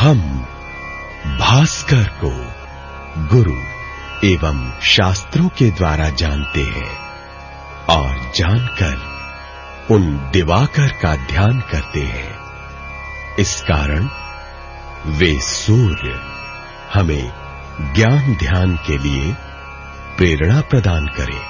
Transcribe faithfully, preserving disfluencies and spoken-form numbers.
हम भास्कर को गुरु एवं शास्त्रों के द्वारा जानते हैं और जानकर उन दिवाकर का ध्यान करते हैं। इस कारण वे सूर्य हमें ज्ञान ध्यान के लिए प्रेरणा प्रदान करें।